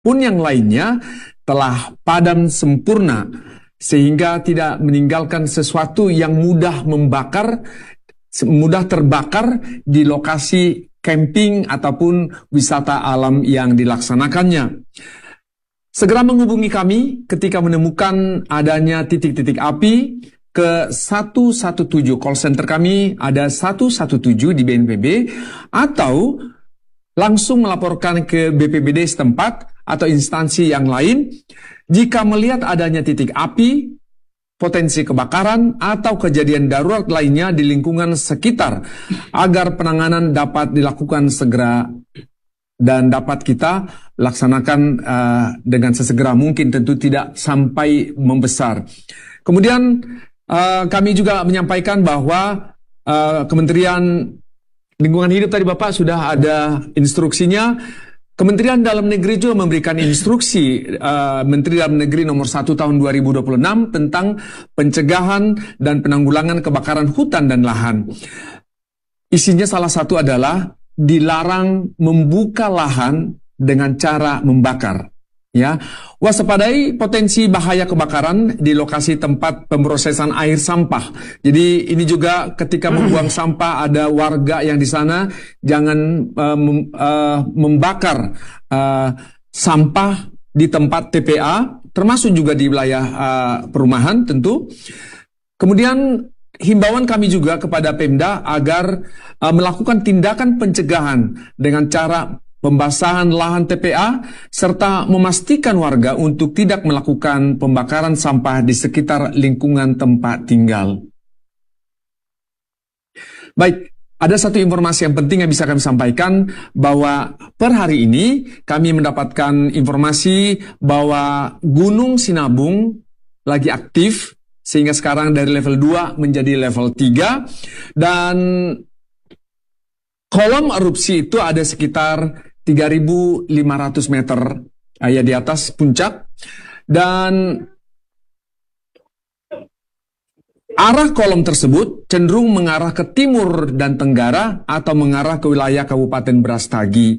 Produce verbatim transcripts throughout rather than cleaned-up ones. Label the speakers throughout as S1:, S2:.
S1: pun yang lainnya telah padam sempurna, sehingga tidak meninggalkan sesuatu yang mudah membakar, mudah terbakar di lokasi camping ataupun wisata alam yang dilaksanakannya. Segera menghubungi kami ketika menemukan adanya titik-titik api ke satu satu tujuh. Call center kami ada satu satu tujuh di B N P B, atau langsung melaporkan ke B P B D setempat atau instansi yang lain jika melihat adanya titik api, potensi kebakaran, atau kejadian darurat lainnya di lingkungan sekitar, agar penanganan dapat dilakukan segera dan dapat kita laksanakan uh, dengan sesegera mungkin, tentu tidak sampai membesar. Kemudian uh, kami juga menyampaikan bahwa uh, Kementerian Lingkungan Hidup tadi Bapak sudah ada instruksinya. Kementerian Dalam Negeri juga memberikan instruksi uh, Menteri Dalam Negeri nomor satu tahun dua ribu dua puluh enam tentang pencegahan dan penanggulangan kebakaran hutan dan lahan. Isinya salah satu adalah dilarang membuka lahan dengan cara membakar. Ya, waspadai potensi bahaya kebakaran di lokasi tempat pemrosesan air sampah. Jadi ini juga ketika membuang sampah ada warga yang di sana jangan uh, mem, uh, membakar uh, sampah di tempat T P A, termasuk juga di wilayah uh, perumahan tentu. Kemudian himbauan kami juga kepada Pemda agar uh, melakukan tindakan pencegahan dengan cara pembasahan lahan T P A, serta memastikan warga untuk tidak melakukan pembakaran sampah di sekitar lingkungan tempat tinggal. Baik, ada satu informasi yang penting yang bisa kami sampaikan, bahwa per hari ini kami mendapatkan informasi bahwa Gunung Sinabung lagi aktif, sehingga sekarang dari level dua menjadi level tiga, dan kolom erupsi itu ada sekitar tiga ribu lima ratus meter ya di atas puncak, dan arah kolom tersebut cenderung mengarah ke timur dan tenggara atau mengarah ke wilayah Kabupaten Brastagi.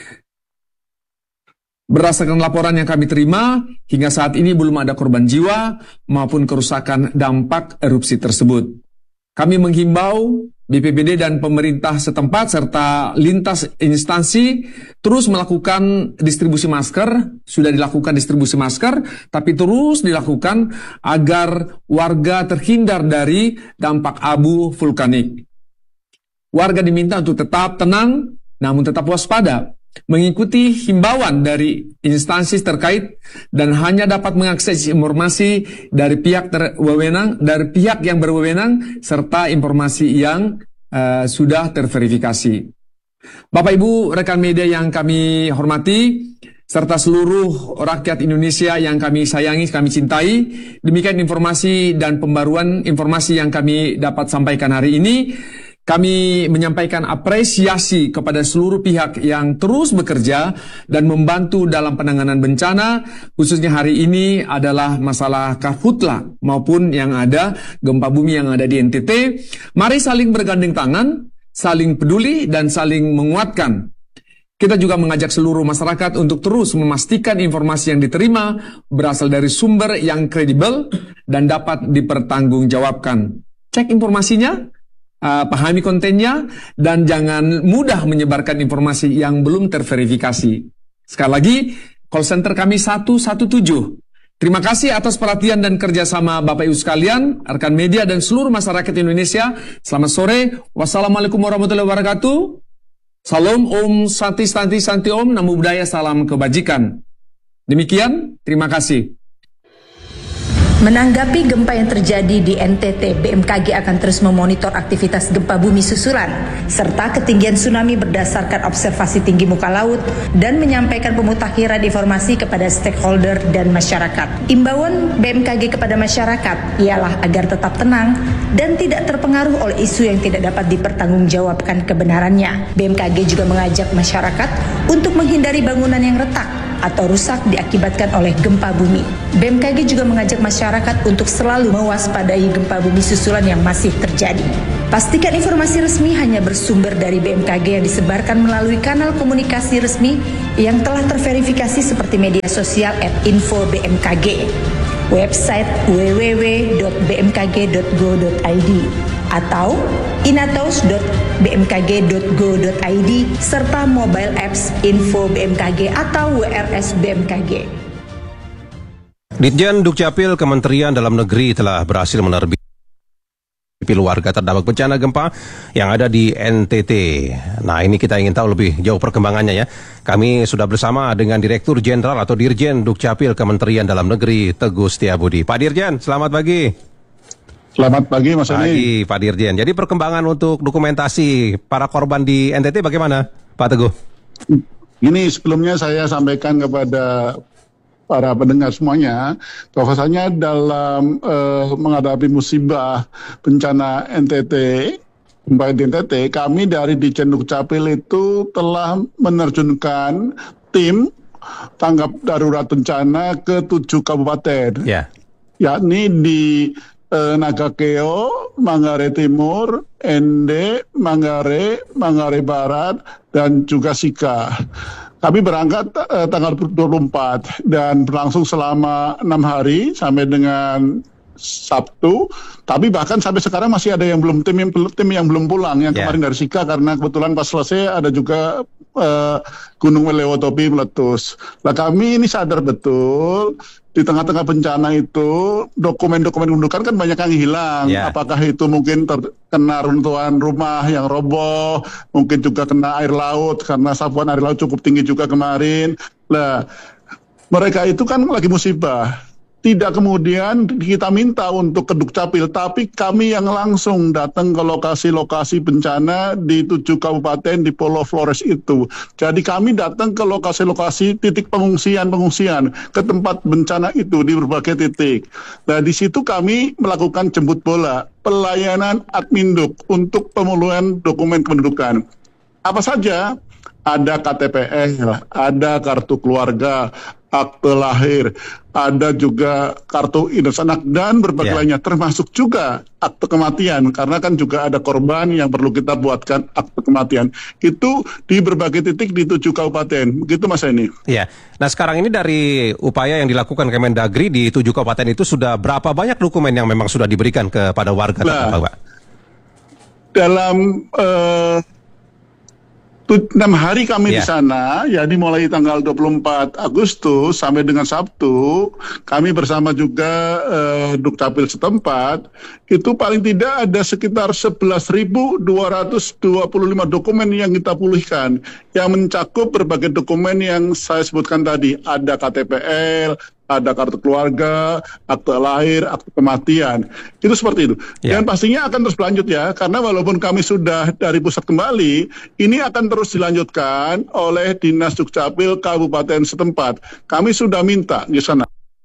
S1: Berdasarkan laporan yang kami terima, hingga saat ini belum ada korban jiwa maupun kerusakan dampak erupsi tersebut. Kami menghimbau B P B D dan pemerintah setempat serta lintas instansi terus melakukan distribusi masker. Sudah dilakukan distribusi masker, tapi terus dilakukan agar warga terhindar dari dampak abu vulkanik. Warga diminta untuk tetap tenang, namun tetap waspada, mengikuti himbauan dari instansi terkait, dan hanya dapat mengakses informasi dari pihak berwenang, dari pihak yang berwenang, serta informasi yang uh, sudah terverifikasi. Bapak Ibu rekan media yang kami hormati, serta seluruh rakyat Indonesia yang kami sayangi, kami cintai, demikian informasi dan pembaruan informasi yang kami dapat sampaikan hari ini. Kami menyampaikan apresiasi kepada seluruh pihak yang terus bekerja dan membantu dalam penanganan bencana, khususnya hari ini adalah masalah Karhutla maupun yang ada gempa bumi yang ada di N T T. Mari saling bergandeng tangan, saling peduli dan saling menguatkan. Kita juga mengajak seluruh masyarakat untuk terus memastikan informasi yang diterima berasal dari sumber yang kredibel dan dapat dipertanggungjawabkan. Cek informasinya, Uh, pahami kontennya, dan jangan mudah menyebarkan informasi yang belum terverifikasi. Sekali lagi, call center kami satu satu tujuh. Terima kasih atas perhatian dan kerjasama Bapak Ibu sekalian, rekan media dan seluruh masyarakat Indonesia. Selamat sore. Wassalamualaikum warahmatullahi wabarakatuh. Salam Om Santi Santi Santi Om, Namo Buddhaya, salam kebajikan. Demikian, terima kasih.
S2: Menanggapi gempa yang terjadi di N T T, B M K G akan terus memonitor aktivitas gempa bumi susulan serta ketinggian tsunami berdasarkan observasi tinggi muka laut dan menyampaikan pemutakhiran informasi kepada stakeholder dan masyarakat. Imbauan B M K G kepada masyarakat ialah agar tetap tenang dan tidak terpengaruh oleh isu yang tidak dapat dipertanggungjawabkan kebenarannya. B M K G juga mengajak masyarakat untuk menghindari bangunan yang retak atau rusak diakibatkan oleh gempa bumi. B M K G juga mengajak masyarakat untuk selalu mewaspadai gempa bumi susulan yang masih terjadi. Pastikan informasi resmi hanya bersumber dari B M K G yang disebarkan melalui kanal komunikasi resmi yang telah terverifikasi seperti media sosial at info B M K G, website w w w dot b m k g dot go dot i d atau inatos dot b m k g dot go dot i d serta mobile apps Info B M K G atau W R S B M K G.
S3: Ditjen Dukcapil Kementerian Dalam Negeri telah berhasil menerbitkan warga terdampak bencana gempa yang ada di N T T. Nah, ini kita ingin tahu lebih jauh perkembangannya ya. Kami sudah bersama dengan Direktur Jenderal atau Dirjen Dukcapil Kementerian Dalam Negeri, Teguh Setiabudi. Pak Dirjen, selamat pagi.
S4: Selamat pagi Mas Ani.
S3: Pagi Pak Dirjen. Jadi perkembangan untuk dokumentasi para korban di N T T bagaimana Pak Teguh?
S4: Ini sebelumnya saya sampaikan kepada para pendengar semuanya, bahwasanya dalam uh, menghadapi musibah bencana N T T, gempa di N T T, kami dari Ditjen Dukcapil itu telah menerjunkan tim tanggap darurat bencana ke tujuh kabupaten,
S3: yeah.
S4: yakni di uh, Nagakeo, Manggarai Timur, Ende, Manggarai, Manggarai Barat, dan juga Sika. Kami berangkat eh, tanggal dua puluh empat dan berlangsung selama enam hari sampai dengan Sabtu. Tapi bahkan sampai sekarang masih ada yang belum tim yang, tim yang belum pulang yang yeah. kemarin dari Sika, karena kebetulan pas selesai ada juga eh, Gunung Lewotopi meletus. Nah, kami ini sadar betul di tengah-tengah bencana itu dokumen-dokumen kependudukan kan banyak yang hilang. Yeah. Apakah itu mungkin terkena runtuhan rumah yang roboh, mungkin juga kena air laut karena sapuan air laut cukup tinggi juga kemarin. Nah, mereka itu kan lagi musibah. Tidak kemudian kita minta untuk ke Dukcapil, tapi kami yang langsung datang ke lokasi-lokasi bencana di tujuh kabupaten di Pulau Flores itu. Jadi kami datang ke lokasi-lokasi titik pengungsian-pengungsian, ke tempat bencana itu di berbagai titik. Nah, di situ kami melakukan jemput bola, pelayanan adminduk untuk pemenuhan dokumen kependudukan. Apa saja? Ada K T P L, ada kartu keluarga, akte lahir, ada juga kartu identitas anak, dan berbagai yeah. lainnya, termasuk juga akte kematian, karena kan juga ada korban yang perlu kita buatkan akte kematian. Itu di berbagai titik di tujuh kabupaten. Begitu Mas Eni.
S3: Iya. Nah, sekarang ini dari upaya yang dilakukan Kemendagri di tujuh kabupaten itu sudah berapa banyak dokumen yang memang sudah diberikan kepada warga terdampak, Pak?
S4: Dalam uh, enam hari kami yeah. di sana, ya dimulai tanggal dua puluh empat Agustus sampai dengan Sabtu, kami bersama juga eh, Dukcapil setempat, itu paling tidak ada sekitar sebelas ribu dua ratus dua puluh lima dokumen yang kita pulihkan, yang mencakup berbagai dokumen yang saya sebutkan tadi, ada K T P L, ada kartu keluarga, akte lahir, akte kematian. Itu seperti itu. Ya. Dan pastinya akan terus berlanjut ya, karena walaupun kami sudah dari pusat kembali, ini akan terus dilanjutkan oleh Dinas Dukcapil Kabupaten setempat. Kami sudah minta di sana.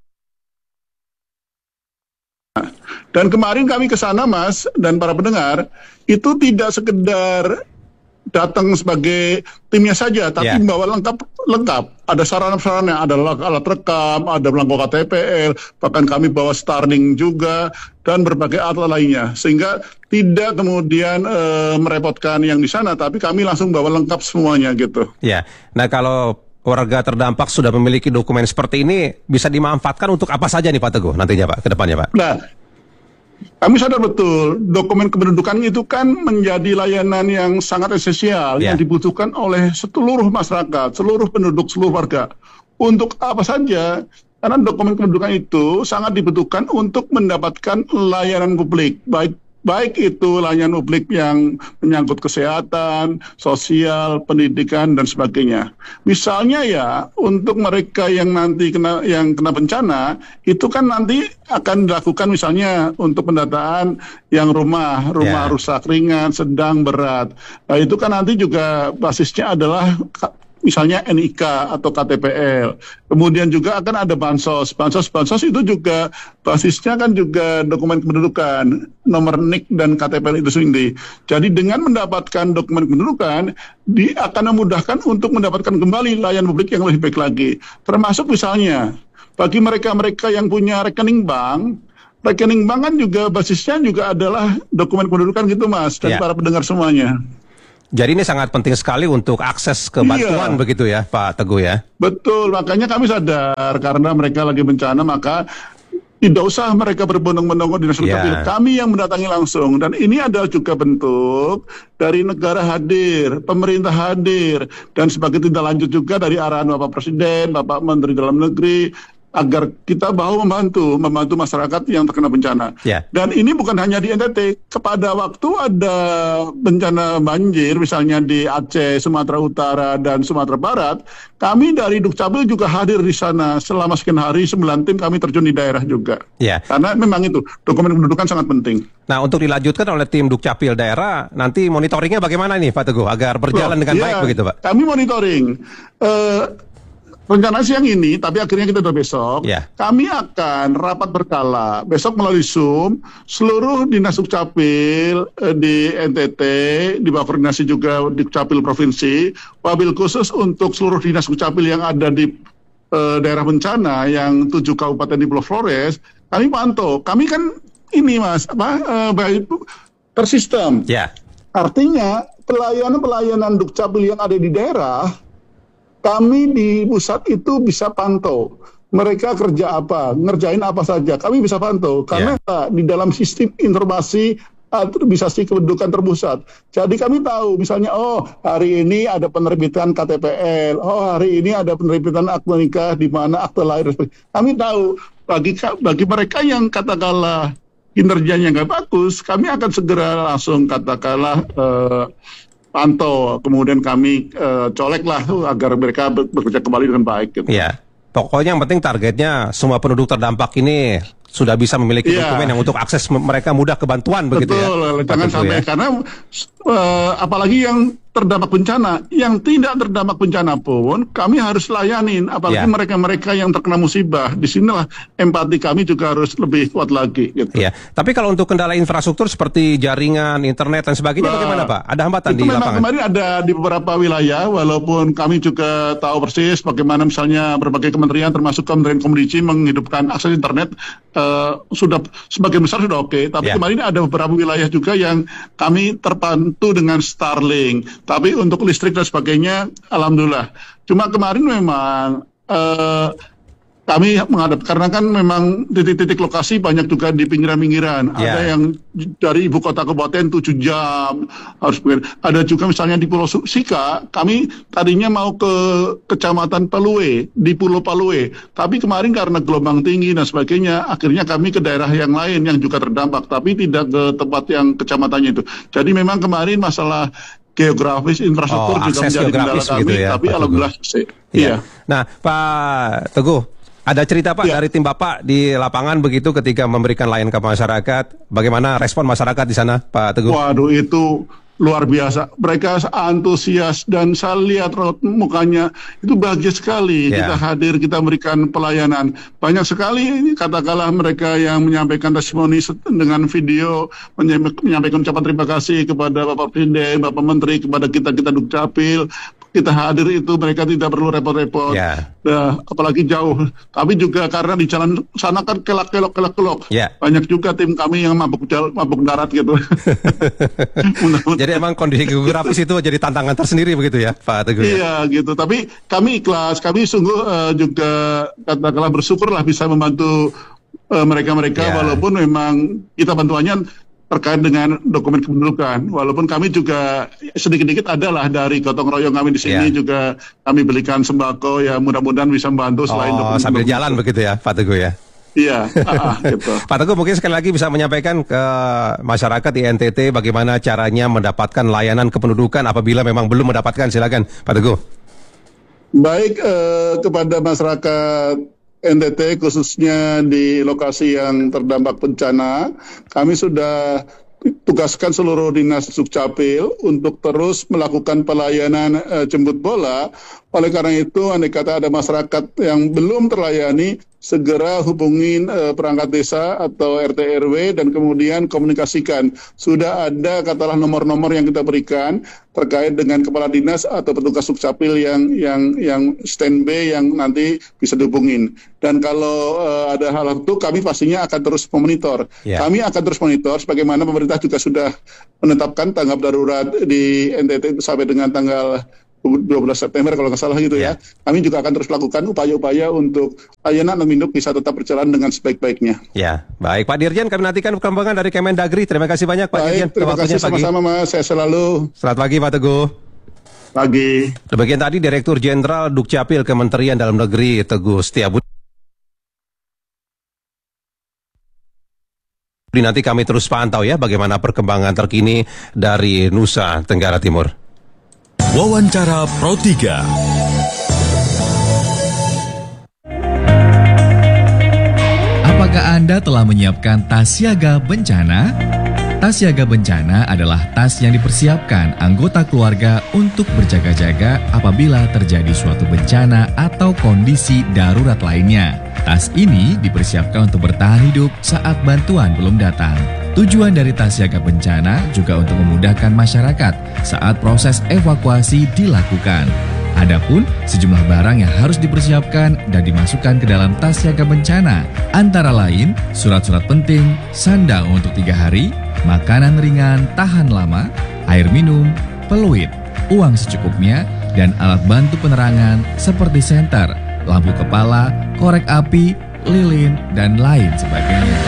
S4: Dan kemarin kami ke sana, Mas, dan para pendengar, itu tidak sekedar datang sebagai timnya saja, tapi yeah. membawa lengkap lengkap. Ada sarana-sarana, ada alat rekam, ada belangko K T P L, bahkan kami bawa Starlink juga, dan berbagai alat lainnya. Sehingga tidak kemudian e, merepotkan yang di sana, tapi kami langsung bawa lengkap semuanya gitu.
S3: Ya, yeah. Nah kalau warga terdampak sudah memiliki dokumen seperti ini, bisa dimanfaatkan untuk apa saja nih Pak Teguh nantinya Pak, ke depannya Pak?
S4: Nah, kami sadar betul, dokumen kependudukan itu kan menjadi layanan yang sangat esensial, yeah. yang dibutuhkan oleh seluruh masyarakat, seluruh penduduk, seluruh warga. Untuk apa saja? Karena dokumen kependudukan itu sangat dibutuhkan untuk mendapatkan layanan publik, baik baik itu layanan publik yang menyangkut kesehatan, sosial, pendidikan, dan sebagainya. Misalnya ya, untuk mereka yang nanti kena yang kena bencana, itu kan nanti akan dilakukan misalnya untuk pendataan yang rumah, rumah yeah. rusak ringan, sedang, berat. Nah, itu kan nanti juga basisnya adalah misalnya N I K atau K T P L. Kemudian juga akan ada bansos. Bansos-bansos itu juga basisnya kan juga dokumen kependudukan, nomor N I K dan K T P L itu sendiri. Jadi dengan mendapatkan dokumen kependudukan, dia akan memudahkan untuk mendapatkan kembali layanan publik yang lebih baik lagi. Termasuk misalnya bagi mereka-mereka yang punya rekening bank, rekening bank kan juga basisnya juga adalah dokumen kependudukan gitu Mas, dan
S3: Ya.
S4: para pendengar semuanya.
S3: Jadi ini sangat penting sekali untuk akses ke bantuan
S4: Iya.
S3: begitu ya Pak Teguh ya.
S4: Betul, makanya kami sadar karena mereka lagi bencana, maka tidak usah mereka berbondong-bondong di Dinas Dukcapil.
S3: Ya.
S4: Kami yang mendatangi langsung, dan ini adalah juga bentuk dari negara hadir, pemerintah hadir, dan sebagai tindak lanjut juga dari arahan Bapak Presiden, Bapak Menteri Dalam Negeri, agar kita bahu membantu, membantu masyarakat yang terkena bencana.
S3: Ya.
S4: Dan ini bukan hanya di N T T, kepada waktu ada bencana banjir, misalnya di Aceh, Sumatera Utara, dan Sumatera Barat, kami dari Dukcapil juga hadir di sana selama sekian hari, sembilan tim kami terjun di daerah juga.
S3: Ya.
S4: Karena memang itu, dokumen kependudukan sangat penting.
S3: Nah, untuk dilanjutkan oleh tim Dukcapil daerah, nanti monitoringnya bagaimana nih Pak Teguh agar berjalan
S4: Loh,
S3: dengan
S4: iya,
S3: baik begitu Pak?
S4: Kami monitoring. Eh, rencana siang ini, tapi akhirnya kita udah besok,
S3: Ya.
S4: kami akan rapat berkala. Besok melalui Zoom, seluruh dinas Dukcapil eh, di N T T, di bawah koordinasi juga Dukcapil Provinsi, wabil khusus untuk seluruh dinas Dukcapil yang ada di eh, daerah bencana, yang tujuh kabupaten di Pulau Flores, kami pantau. Kami kan ini Mas, apa, eh, baik tersistem.
S3: Ya.
S4: Artinya pelayanan-pelayanan Dukcapil yang ada di daerah, kami di pusat itu bisa pantau. Mereka kerja apa, ngerjain apa saja, kami bisa pantau. Karena
S3: Ya.
S4: di dalam sistem informasi administrasi kependudukan terpusat. Jadi kami tahu, misalnya, oh hari ini ada penerbitan K T P L, oh hari ini ada penerbitan akte nikah, di mana akte lahir. Kami tahu, bagi bagi mereka yang katakanlah kinerjanya nggak bagus, kami akan segera langsung katakanlah eh, pantau, kemudian kami uh, colek lah agar mereka ber- bekerja kembali dengan baik. Gitu.
S3: Ya. Pokoknya yang penting targetnya semua penduduk terdampak ini sudah bisa memiliki
S4: Iya.
S3: dokumen yang untuk akses m- mereka mudah ke bantuan begitu ya.
S4: Betul,
S3: Pak
S4: jangan
S3: Teguh,
S4: sampai
S3: ya.
S4: karena uh, apalagi yang terdampak bencana, yang tidak terdampak bencana pun kami harus layanin, apalagi
S3: Ya.
S4: mereka-mereka yang terkena musibah. Disinilah empati kami juga harus lebih kuat lagi. Gitu.
S3: Iya. Tapi kalau untuk kendala infrastruktur seperti jaringan, internet dan sebagainya
S4: Nah,
S3: bagaimana Pak? Ada hambatan
S4: itu
S3: di
S4: memang
S3: lapangan?
S4: kemarin ada di beberapa wilayah, walaupun kami juga tahu persis bagaimana misalnya berbagai kementerian termasuk Kementerian Komunikasi menghidupkan akses internet, uh, sudah sebagian besar sudah oke. Tapi
S3: Ya.
S4: kemarin ada beberapa wilayah juga yang kami terbantu dengan Starlink. Tapi untuk listrik dan sebagainya, alhamdulillah. Cuma kemarin memang uh, kami menghadap, karena kan memang titik-titik lokasi banyak juga di pinggiran-pinggiran.
S3: Ya.
S4: Ada yang dari ibu kota kabupaten tujuh jam harus begitu. Ada juga misalnya di Pulau Sika, kami tadinya mau ke Kecamatan Palue, di Pulau Palue. Tapi kemarin karena gelombang tinggi dan sebagainya, akhirnya kami ke daerah yang lain yang juga terdampak, tapi tidak ke tempat yang kecamatannya itu. Jadi memang kemarin masalah geografis, infrastruktur
S3: Oh,
S4: juga
S3: akses
S4: menjadi kendala
S3: geografis
S4: kami,
S3: begitu ya,
S4: tapi
S3: Pak
S4: alhamdulillah selesai.
S3: Iya.
S4: Iya.
S3: Nah, Pak Teguh, ada cerita Pak
S4: Iya.
S3: dari tim Bapak di lapangan begitu ketika memberikan layanan ke masyarakat. Bagaimana respon masyarakat di sana, Pak Teguh?
S4: Waduh, itu luar biasa. Mereka antusias dan saya lihat raut mukanya itu bahagia sekali.
S3: Ya.
S4: Kita hadir, kita memberikan pelayanan. Banyak sekali katakanlah mereka yang menyampaikan testimoni set- dengan video, menyampaikan, menyampaikan ucapan terima kasih kepada Bapak Presiden, Bapak Menteri, kepada kita-kita Dukcapil. Kita hadir itu mereka tidak perlu repot-repot.
S3: Ya.
S4: Nah, apalagi jauh. Tapi juga karena di jalan sana kan kelak-kelok kelak-kelok.
S3: Ya.
S4: Banyak juga tim kami yang mabuk jal- mabuk darat gitu. Mudah-mudahan-
S3: Jadi emang kondisi geografis itu jadi tantangan tersendiri begitu ya, Pak Teguh? Ya?
S4: Iya gitu, tapi kami ikhlas, kami sungguh eh, juga katakanlah bersyukurlah bisa membantu eh, mereka-mereka
S3: Ya.
S4: walaupun memang kita bantuannya terkait dengan dokumen kependudukan. Walaupun kami juga sedikit-sedikit adalah dari gotong royong kami di sini
S3: Ya.
S4: juga kami belikan sembako ya mudah-mudahan bisa membantu selain
S3: Oh,
S4: dokumen
S3: sambil
S4: kependudukan.
S3: jalan begitu ya, Pak Teguh ya?
S4: Iya, ah, ah, gitu.
S3: Pak Teguh mungkin sekali lagi bisa menyampaikan ke masyarakat di N T T bagaimana caranya mendapatkan layanan kependudukan apabila memang belum mendapatkan, silakan Pak Teguh.
S4: Baik eh, kepada masyarakat N T T khususnya di lokasi yang terdampak bencana, kami sudah tugaskan seluruh dinas Dukcapil untuk terus melakukan pelayanan eh, jemput bola Oleh karena itu, andai kata ada masyarakat yang belum terlayani, segera hubungin eh, perangkat desa atau R T R W dan kemudian komunikasikan. Sudah ada katalah nomor-nomor yang kita berikan terkait dengan kepala dinas atau petugas Sukcapil yang yang yang standby yang nanti bisa dihubungin. Dan kalau uh, ada hal itu, kami pastinya akan terus memonitor. Yeah. Kami akan terus monitor, sebagaimana pemerintah juga sudah menetapkan tanggap darurat di N T T sampai dengan tanggal dua belas September kalau nggak salah gitu yeah. ya. Kami juga akan terus lakukan upaya-upaya untuk layanan Nominduk bisa tetap berjalan dengan sebaik-baiknya.
S3: Ya, baik Pak Dirjen, kami nantikan perkembangan dari Kemendagri. Terima kasih banyak Pak
S4: baik,
S3: Dirjen.
S4: Terima kasih sama-sama Mas, saya selalu.
S3: Selamat pagi Pak Teguh.
S4: Pagi.
S3: Demikian tadi Direktur Jenderal Dukcapil Kementerian Dalam Negeri Teguh Setiabudi. Nanti kami terus pantau ya bagaimana perkembangan terkini dari Nusa Tenggara Timur.
S5: Wawancara Pro tiga. Apakah Anda telah menyiapkan tas siaga bencana? Tas siaga bencana adalah tas yang dipersiapkan anggota keluarga untuk berjaga-jaga apabila terjadi suatu bencana atau kondisi darurat lainnya. Tas ini dipersiapkan untuk bertahan hidup saat bantuan belum datang. Tujuan dari tas siaga bencana juga untuk memudahkan masyarakat saat proses evakuasi dilakukan. Adapun sejumlah barang yang harus dipersiapkan dan dimasukkan ke dalam tas siaga bencana, antara lain surat-surat penting, sandang untuk tiga hari, makanan ringan tahan lama, air minum, peluit, uang secukupnya, dan alat bantu penerangan seperti senter, lampu kepala, korek api, lilin, dan lain sebagainya.